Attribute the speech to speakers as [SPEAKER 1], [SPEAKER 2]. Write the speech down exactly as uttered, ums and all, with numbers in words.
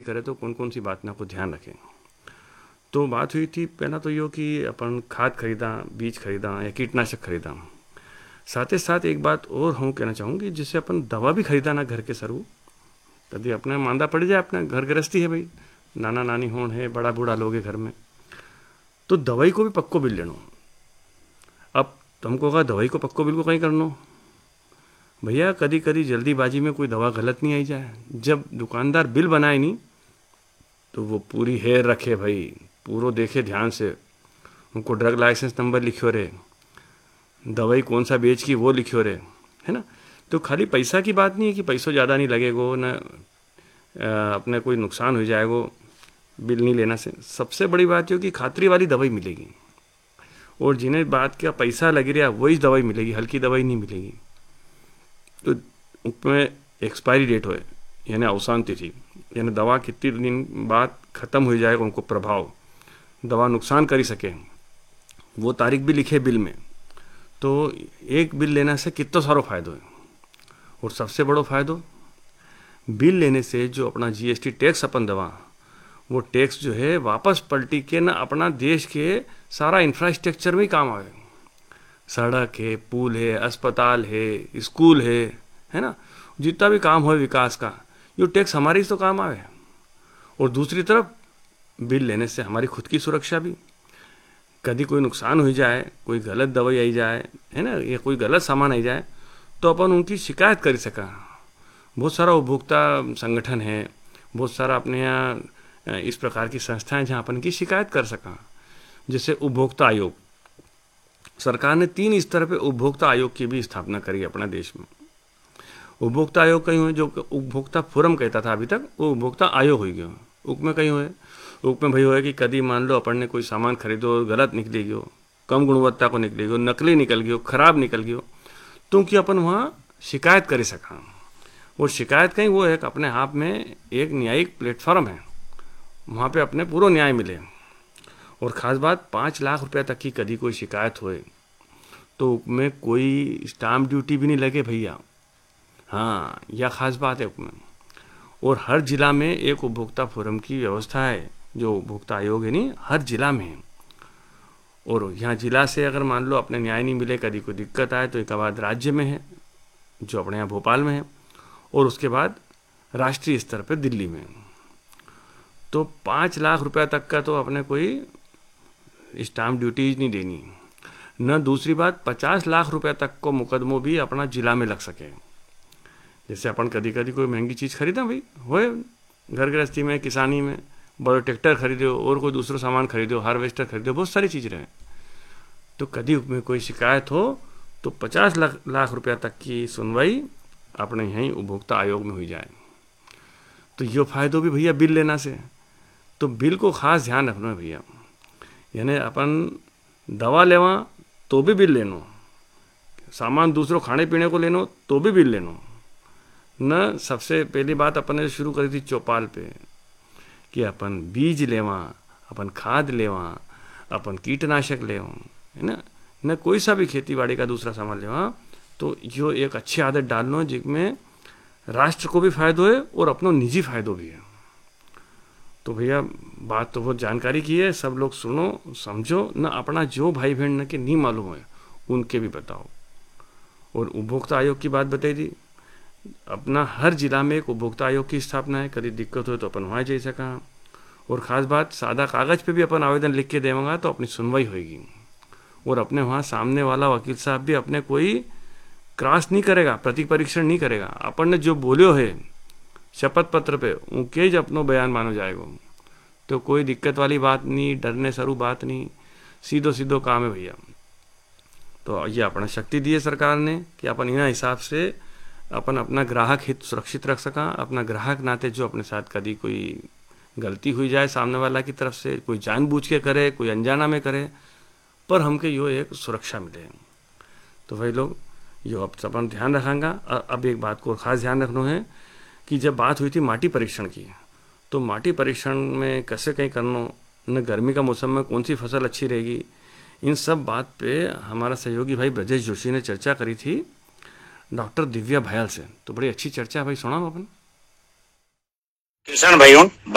[SPEAKER 1] करें तो कौन कौन सी बातों को ध्यान रखें। तो बात हुई थी पहला तो यो कि अपन खाद खरीदा, बीज खरीदा या कीटनाशक खरीदा। साथ ही साथ एक बात और हम कहना चाहूँगी, जिससे अपन दवा भी खरीदा ना घर के सरू, कभी अपने मांदा पड़ जाए, अपना घर गृहस्थी है भाई, नाना नानी होन है, बड़ा बूढ़ा लोग है घर में, तो दवाई को भी पक्को बिल लेनो। अब तुमको कहा दवाई को पक्को बिल को कहीं करनो भैया, कदी कदी जल्दीबाजी में कोई दवा गलत नहीं आई जाए। जब दुकानदार बिल बनाए नहीं तो वो पूरी हेर रखे भाई, पूरा देखे ध्यान से, उनको ड्रग लाइसेंस नंबर लिखो रे, दवाई कौन सा बेच की वो लिखो रे, है ना। तो खाली पैसा की बात नहीं है कि पैसों ज़्यादा नहीं लगेगो ना, अपने कोई नुकसान हो जाएगो बिल नहीं लेना से। सबसे बड़ी बात ये कि खातरी वाली दवाई मिलेगी, और जिन्हें बात का पैसा लग रहा वही दवाई मिलेगी, हल्की दवाई नहीं मिलेगी। तो उसमें एक्सपायरी डेट हो, यानी अवसान तिथि, यानी दवा कितने दिन बाद ख़त्म हो जाएगा उनको प्रभाव, दवा नुकसान कर ही सके, वो तारीख भी लिखे बिल में। तो एक बिल लेने से कितना सारो फायदो है। और सबसे बड़ो फायदो बिल लेने से जो अपना जीएसटी टैक्स अपन दवा, वो टैक्स जो है वापस पलटी के ना अपना देश के सारा इंफ्रास्ट्रक्चर में ही काम आवे। सड़क है, पुल है, अस्पताल है, स्कूल है, है ना, जितना भी काम हो विकास का, जो टैक्स हमारी तो काम आवे। और दूसरी तरफ बिल लेने से हमारी खुद की सुरक्षा भी, कभी कोई नुकसान हो जाए, कोई गलत दवाई आई जाए, है ना, या कोई गलत सामान आई जाए, तो अपन उनकी शिकायत कर सका। बहुत सारा उपभोक्ता संगठन है, बहुत सारा अपने यहाँ इस प्रकार की संस्थाएं जहाँ अपन की शिकायत कर सका। जैसे उपभोक्ता आयोग, सरकार ने तीन स्तर पे उपभोक्ता आयोग की भी स्थापना करी अपने देश में। उपभोक्ता आयोग कहीं हुए, जो उपभोक्ता फोरम कहता था अभी तक, वो उपभोक्ता आयोग हो गया। उसमें कहीं हुए, उसमें भाई हुआ कि कभी मान लो अपन ने कोई सामान खरीदो, गलत निकली गयो, कम गुणवत्ता को निकली गयो, नकली निकल गयो, खराब निकल गयो, तो कि अपन वहाँ शिकायत कर सका। और शिकायत कहीं वो है कि अपने आप में एक न्यायिक प्लेटफॉर्म है, वहाँ पे अपने पूरा न्याय मिले। और ख़ास बात, पाँच लाख रुपया तक की कभी कोई शिकायत होए तो उसमें कोई स्टाम्प ड्यूटी भी नहीं लगे भैया। हाँ, यह ख़ास बात है उसमें। और हर ज़िला में एक उपभोक्ता फोरम की व्यवस्था है, जो उपभोक्ता आयोग है नहीं, हर ज़िला में है। और यहाँ ज़िला से अगर मान लो अपने न्याय नहीं मिले, कभी कोई दिक्कत आए, तो एक बाद राज्य में है, जो अपने यहाँ भोपाल में है, और उसके बाद राष्ट्रीय स्तर पर दिल्ली में। तो पाँच लाख रुपया तक का तो अपने कोई स्टाम्प ड्यूटी नहीं देनी न। दूसरी बात, पचास लाख रुपया तक को मुकदमों भी अपना जिला में लग सके। जैसे अपन कभी कभी कोई महंगी चीज़ खरीदा भाई, होए घर गृहस्थी में, किसानी में, बड़े ट्रैक्टर खरीदो और कोई दूसरा सामान खरीदो, हार्वेस्टर खरीदो, बहुत सारी चीज़ रहे, तो कभी में कोई शिकायत हो तो पचास लाख लाख रुपया तक की सुनवाई अपने यहीं उपभोक्ता आयोग में हुई जाए। तो ये फ़ायदो भी भैया बिल लेना से। तो बिल को खास ध्यान रखना है भैया, यानी अपन दवा लेवा तो भी बिल लेनो, सामान दूसरों खाने पीने को लेनो तो भी बिल लेनो न। सबसे पहली बात अपन ने शुरू करी थी चौपाल पे कि अपन बीज लेवा, अपन खाद लेवा, अपन कीटनाशक लेवा, है ना, न कोई सा भी खेती बाड़ी का दूसरा सामान लेवा, तो यो एक अच्छी आदत डालना जिसमें राष्ट्र को भी फायदो है और अपनो निजी फायदो भी है। तो भैया बात तो बहुत जानकारी की है, सब लोग सुनो समझो न, अपना जो भाई बहन न के नहीं मालूम है उनके भी बताओ। और उपभोक्ता आयोग की बात बताई दी, अपना हर जिला में एक उपभोक्ता आयोग की स्थापना है, कभी दिक्कत हो तो अपन वहाँ जा सका। और ख़ास बात, सादा कागज़ पे भी अपन आवेदन लिख के देवांगा तो अपनी सुनवाई होगी। और अपने वहाँ सामने वाला वकील साहब भी अपने कोई क्रॉस नहीं करेगा, प्रति परीक्षण नहीं करेगा, अपन ने जो बोलियो है शपथ पत्र पे उनके ही अपनो बयान मानो जाएगा। तो कोई दिक्कत वाली बात नहीं, डरने सरू बात नहीं, सीधो सीधो काम है भैया। तो ये अपना शक्ति दी है सरकार ने कि अपन इन हिसाब से अपन अपना ग्राहक हित सुरक्षित रख सका। अपना ग्राहक नाते जो अपने साथ कभी कोई गलती हुई जाए सामने वाला की तरफ से, कोई जानबूझ के करे, कोई अनजाना में करे, पर हमके यो एक सुरक्षा मिले। तो भाई लोग यो अब अपन ध्यान रखेंगा। अब एक बात को खास ध्यान रखना है कि जब बात हुई थी माटी परीक्षण की, तो माटी परीक्षण में कैसे कहीं करना, न गर्मी का मौसम में कौन सी फसल अच्छी रहेगी, इन सब बात पे हमारा सहयोगी भाई ब्रजेश जोशी ने चर्चा करी थी डॉक्टर दिव्या भयाल से। तो बड़ी अच्छी चर्चा भाई, सुना अपन।
[SPEAKER 2] किसान भाइयों,